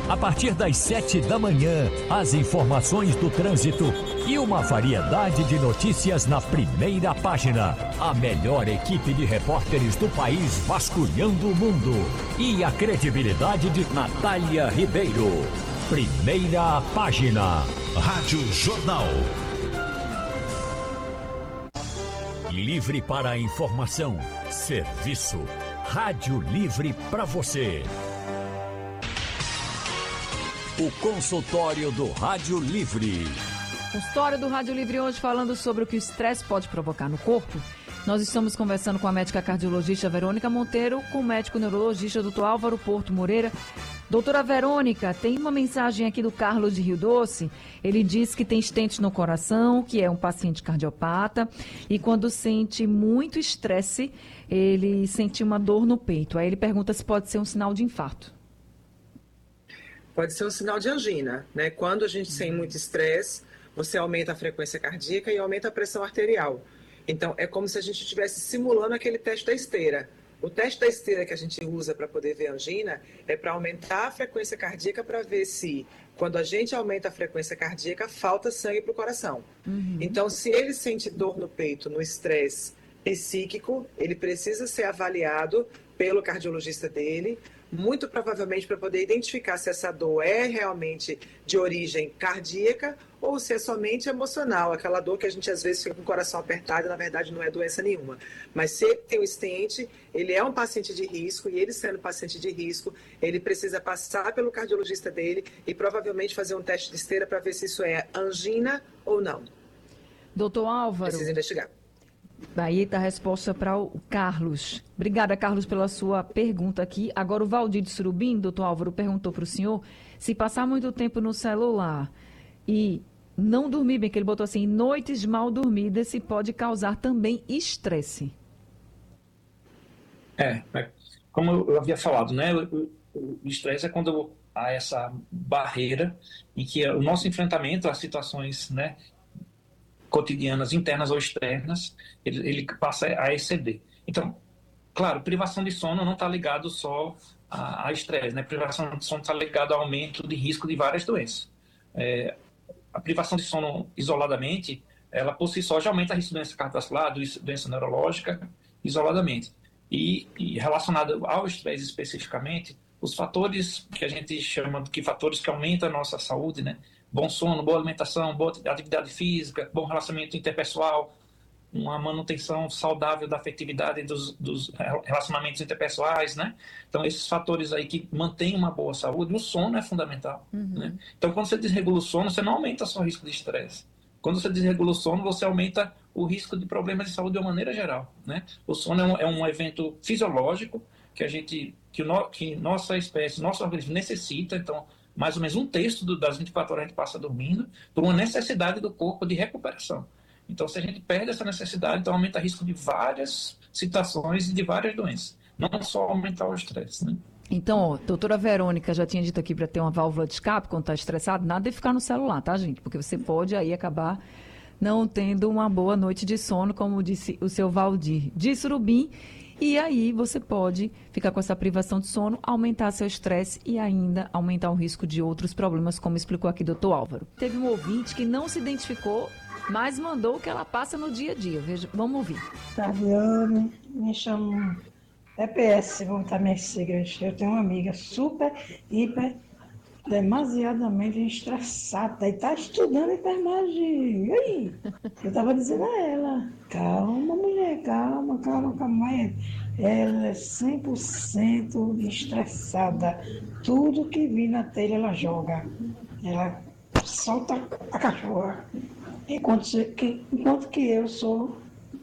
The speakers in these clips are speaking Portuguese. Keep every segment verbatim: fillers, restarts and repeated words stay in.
A partir das sete da manhã, as informações do trânsito e uma variedade de notícias na primeira página. A melhor equipe de repórteres do país vasculhando o mundo. E a credibilidade de Natália Ribeiro. Primeira página. Rádio Jornal. Livre para a informação. Serviço. Rádio Livre para você. O consultório do Rádio Livre. Consultório do Rádio Livre hoje falando sobre o que o estresse pode provocar no corpo. Nós estamos conversando com a médica cardiologista Verônica Monteiro, com o médico neurologista doutor Álvaro Porto Moreira. Doutora Verônica, tem uma mensagem aqui do Carlos de Rio Doce. Ele diz que tem stent no coração, que é um paciente cardiopata, e quando sente muito estresse, ele sente uma dor no peito. Aí ele pergunta se pode ser um sinal de infarto. Pode ser um sinal de angina, né? Quando a gente tem muito estresse, você aumenta a frequência cardíaca e aumenta a pressão arterial. Então, é como se a gente estivesse simulando aquele teste da esteira. O teste da esteira que a gente usa para poder ver angina é para aumentar a frequência cardíaca para ver se, quando a gente aumenta a frequência cardíaca, falta sangue para o coração. Uhum. Então, se ele sente dor no peito, no estresse psíquico, ele precisa ser avaliado pelo cardiologista dele, muito provavelmente para poder identificar se essa dor é realmente de origem cardíaca ou se é somente emocional, aquela dor que a gente às vezes fica com o coração apertado e na verdade não é doença nenhuma. Mas se ele tem um stent, ele é um paciente de risco e ele sendo paciente de risco, ele precisa passar pelo cardiologista dele e provavelmente fazer um teste de esteira para ver se isso é angina ou não. Doutor Álvaro. Precisa investigar. Daí está a resposta para o Carlos. Obrigada, Carlos, pela sua pergunta aqui. Agora o Valdir de Surubim, doutor Álvaro, perguntou para o senhor se passar muito tempo no celular e não dormir bem, que ele botou assim, noites mal dormidas, se pode causar também estresse. É, como eu havia falado, né? O estresse é quando há essa barreira em que o nosso enfrentamento às situações, né, cotidianas, internas ou externas, ele, ele passa a exceder. Então, claro, privação de sono não está ligado só a, a estresse, né? Privação de sono está ligado ao aumento de risco de várias doenças. É, a privação de sono isoladamente, ela por si só já aumenta o risco de doença cardiovascular, doença neurológica, isoladamente. E, e relacionado ao estresse especificamente, os fatores que a gente chama de fatores que aumentam a nossa saúde, né? Bom sono, boa alimentação, boa atividade física, bom relacionamento interpessoal, uma manutenção saudável da afetividade dos, dos relacionamentos interpessoais, né? Então, esses fatores aí que mantêm uma boa saúde, o sono é fundamental, uhum. né? Então, quando você desregula o sono, você não aumenta só o risco de estresse. Quando você desregula o sono, você aumenta o risco de problemas de saúde de uma maneira geral, né? O sono é um, é um evento fisiológico que a gente, que, no, que nossa espécie, nosso organismo necessita. Então, mais ou menos um terço do, das vinte e quatro horas a gente passa dormindo por uma necessidade do corpo de recuperação. Então, se a gente perde essa necessidade, então aumenta o risco de várias situações e de várias doenças. Não só aumentar o estresse, né? Então, ó, doutora Verônica já tinha dito aqui para ter uma válvula de escape quando está estressado, nada de ficar no celular, tá, gente? Porque você pode aí acabar não tendo uma boa noite de sono, como disse o seu Valdir de Surubim. E aí você pode ficar com essa privação de sono, aumentar seu estresse e ainda aumentar o risco de outros problemas, como explicou aqui o doutor Álvaro. Teve um ouvinte que não se identificou, mas mandou o que ela passa no dia a dia. Veja, vamos ouvir. Taviane, me chamo E P S, vou botar minhas siglas. Eu tenho uma amiga super, hiper, demasiadamente estressada e está estudando enfermagem. E aí? Eu estava dizendo a ela, calma, mulher, calma, calma, calma. Ela é cem por cento estressada. Tudo que vir na telha, ela joga. Ela solta a cachorra. Enquanto que, enquanto que eu sou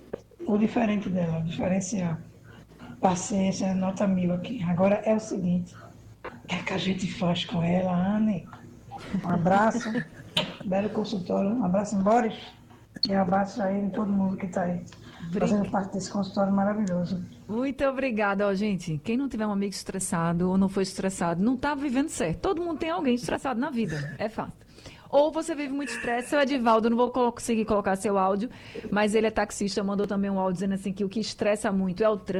o diferente dela, o diferencial. Paciência, nota mil aqui. Agora é o seguinte, o que é que a gente faz com ela, Anne? Um abraço, belo consultório, um abraço em Boris e um abraço aí em todo mundo que está aí, fazendo parte desse consultório maravilhoso. Muito obrigada, ó, gente. Quem não tiver um amigo estressado ou não foi estressado, não está vivendo certo. Todo mundo tem alguém estressado na vida, é fato. Ou você vive muito estresse, seu Edivaldo, não vou conseguir colocar seu áudio, mas ele é taxista, mandou também um áudio dizendo assim que o que estressa muito é o trânsito.